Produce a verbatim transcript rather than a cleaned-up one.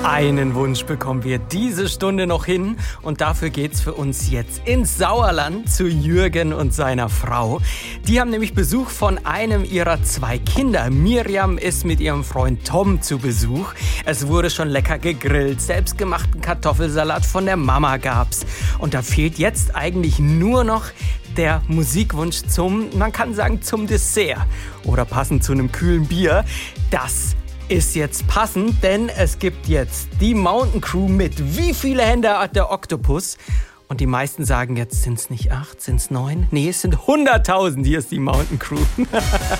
Einen Wunsch bekommen wir diese Stunde noch hin und dafür geht's für uns jetzt ins Sauerland zu Jürgen und seiner Frau. Die haben nämlich Besuch von einem ihrer zwei Kinder. Miriam ist mit ihrem Freund Tom zu Besuch. Es wurde schon lecker gegrillt, selbstgemachten Kartoffelsalat von der Mama gab's. Und da fehlt jetzt eigentlich nur noch der Musikwunsch zum, man kann sagen, zum Dessert oder passend zu einem kühlen Bier. Das ist jetzt passend, denn es gibt jetzt die Mountain Crew mit Wie viele Hände hat der Oktopus? Und die meisten sagen jetzt, sind es nicht acht, sind es neun? Nee, es sind hunderttausend. Hier ist die Mountain Crew.